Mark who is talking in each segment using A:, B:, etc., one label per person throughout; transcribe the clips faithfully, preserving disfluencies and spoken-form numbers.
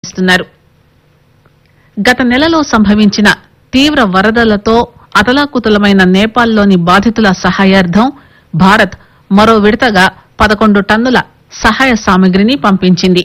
A: ఇస్తున్నారు. గత నెలలో సంభవించిన తీవ్ర వరదలతో అతలాకుతలమైన నేపాల్లోని బాధితుల సహాయార్థం భారత్ మరో విడతగా పదకొండు టన్నుల సహాయ సామగ్రిని పంపించింది.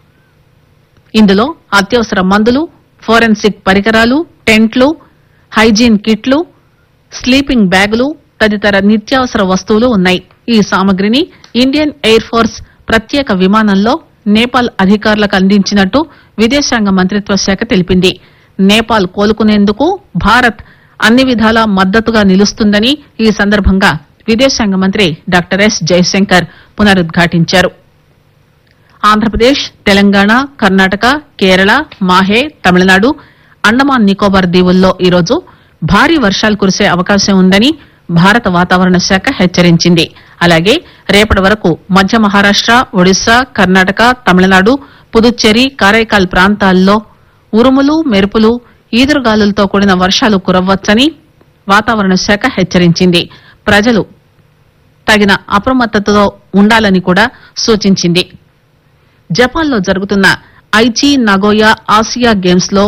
A: ఇందులో అత్యవసర మందులు, ఫోరెన్సిక్ పరికరాలు, టెంట్లు, హైజీన్ కిట్లు, స్లీపింగ్ బ్యాగులు తదితర నిత్యావసర వస్తువులు ఉన్నాయి. ఈ సామగ్రిని ఇండియన్ ఎయిర్ ఫోర్స్ ప్రత్యేక విమానంలో నేపాల్ అధికారులకు అందించినట్టు విదేశాంగ మంత్రిత్వ శాఖ తెలిపింది. నేపాల్ కోలుకునేందుకు భారత్ అన్ని విధాలా మద్దతుగా నిలుస్తుందని ఈ సందర్భంగా విదేశాంగ మంత్రి డాక్టర్ ఎస్ జయశంకర్ పునరుద్ఘాటించారు. ఆంధ్రప్రదేశ్, తెలంగాణ, కర్ణాటక, కేరళ, మాహే, తమిళనాడు, అండమాన్ నికోబార్ దీవుల్లో ఈరోజు భారీ వర్షాలు కురిసే అవకాశం ఉందని భారత వాతావరణ శాఖ హెచ్చరించింది. అలాగే రేపటి వరకు మధ్య మహారాష్ట, ఒడిశా, కర్ణాటక, తమిళనాడు, పుదుచ్చేరి, కారైకాల్ ప్రాంతాల్లో ఉరుములు, మెరుపులు, ఈదురుగాలులతో కూడిన వర్షాలు కురవ్వచ్చని వాతావరణ శాఖ హెచ్చరించింది. ప్రజలు తగిన అప్రమత్తతో ఉండాలని కూడా సూచించింది. జపాన్లో జరుగుతున్న ఐచి నగోయా ఆసియా గేమ్స్ లో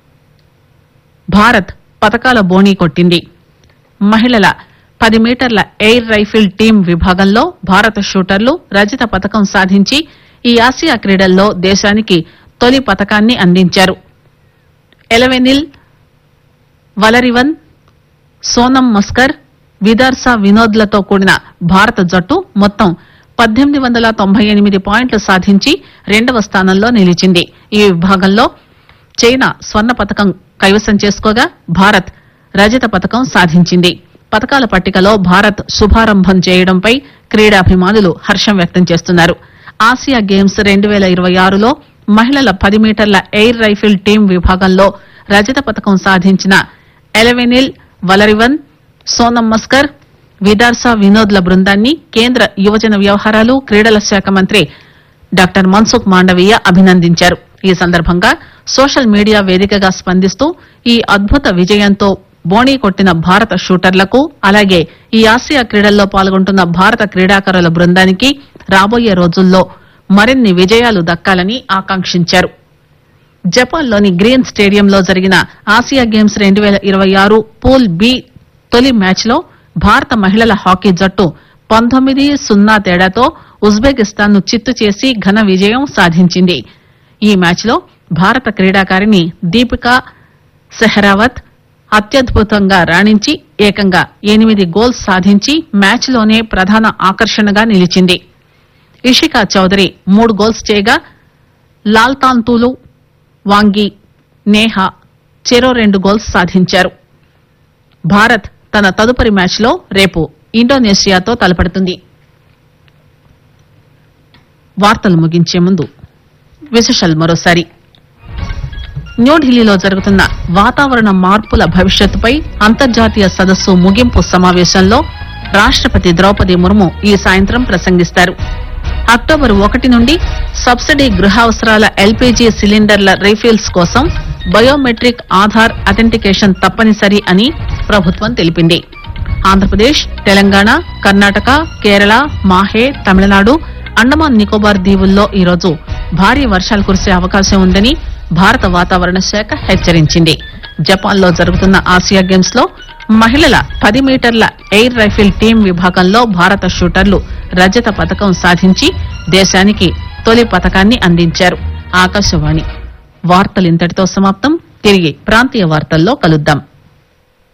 A: భారత్ పతకాల బోణీ కొట్టింది. మహిళల పది మీటర్ల ఎయిర్ రైఫిల్ టీం విభాగంలో భారత షూటర్లు రజత పతకం సాధించి ఈ ఆసియా క్రీడల్లో దేశానికి తొలి పతకాన్ని అందించారు. ఎలవెనిల్ వలరివన్, సోనం మస్కర్, విదర్సా వినోద్లతో కూడిన భారత జట్టు మొత్తం పద్దెనిమిది వందల తొంభై ఎనిమిది పాయింట్లు సాధించి రెండవ స్థానంలో నిలిచింది. ఈ విభాగంలో చైనా స్వర్ణ పతకం కైవసం చేసుకోగా భారత్ రజత పతకం సాధించింది. పతకాల పట్టికలో భారత్ శుభారంభం చేయడంపై క్రీడాభిమానులు హర్షం వ్యక్తం చేస్తున్నారు. ఆసియా గేమ్స్ రెండు పేల ఇరవై ఆరులో మహిళల పది మీటర్ల ఎయిర్ రైఫిల్ టీం విభాగంలో రజత పతకం సాధించిన ఎలవెనిల్ వలరివన్, సోనం మస్కర్, విదార్సా వినోద్ల బృందాన్ని కేంద్ర యువజన వ్యవహారాలు, క్రీడల శాఖ మంత్రి డాక్టర్ మన్సుఖ్ మాండవీయ అభినందించారు. ఈ సందర్భంగా సోషల్ మీడియా వేదికగా స్పందిస్తూ ఈ అద్భుత విజయంతో బోణీ కొట్టిన భారత షూటర్లకు, అలాగే ఈ ఆసియా క్రీడల్లో పాల్గొంటున్న భారత క్రీడాకారుల బృందానికి రాబోయే రోజుల్లో మరిన్ని విజయాలు దక్కాలని ఆకాంక్షించారు. జపాన్లోని గ్రీన్ స్టేడియంలో జరిగిన ఆసియా గేమ్స్ రెండు పేల ఇరవై ఆరు పూల్ బి తొలి మ్యాచ్లో భారత మహిళల హాకీ జట్టు పంతొమ్మిది సున్నా తేడాతో ఉజ్బెకిస్తాన్ ను చిత్తు చేసి ఘన విజయం సాధించింది. ఈ మ్యాచ్లో భారత క్రీడాకారిణి దీపికా సెహరావత్ అత్యద్భుతంగా రాణించి ఏకంగా ఎనిమిది గోల్స్ సాధించి మ్యాచ్లోనే ప్రధాన ఆకర్షణగా నిలిచింది. ఇషికా చౌదరి మూడు గోల్స్ చేయగా లాల్తాంతూలు, వాంగి, నేహా చెరో రెండు గోల్స్ సాధించారు. భారత్ తన తదుపరి మ్యాచ్లో రేపు ఇండోనేషియాతో తలపడుతుంది. వార్తలు ముగించే ముందు విశేషాలు మరోసారి. న్యూఢిల్లీలో జరుగుతున్న వాతావరణ మార్పుల భవిష్యత్తుపై అంతర్జాతీయ సదస్సు ముగింపు సమావేశంలో రాష్టపతి ద్రౌపది ముర్ము ఈ సాయంత్రం ప్రసంగిస్తారు. అక్టోబర్ ఒకటి నుండి సబ్సిడీ గృహావసరాల ఎల్పీజీ సిలిండర్ల రీఫిల్స్ కోసం బయోమెట్రిక్ ఆధార్ అథెంటికేషన్ తప్పనిసరి అని ప్రభుత్వం తెలిపింది. ఆంధ్రప్రదేశ్, తెలంగాణ, కర్ణాటక, కేరళ, మాహే, తమిళనాడు, అండమాన్ నికోబార్ దీవుల్లో ఈరోజు భారీ వర్షాలు కురిసే అవకాశం ఉందని భారత వాతావరణ శాఖ హెచ్చరించింది. జపాన్లో జరుగుతున్న ఆసియా గేమ్స్ లో మహిళల పది మీటర్ల ఎయిర్ రైఫిల్ టీం విభాగంలో భారత షూటర్లు రజత పతకం సాధించి దేశానికి తొలి పతకాన్ని అందించారు. ఆకాశవాణి వార్తలు ఇంతటితో సమాప్తం. తిరిగి ప్రాంతీయ వార్తల్లో కలుద్దాం.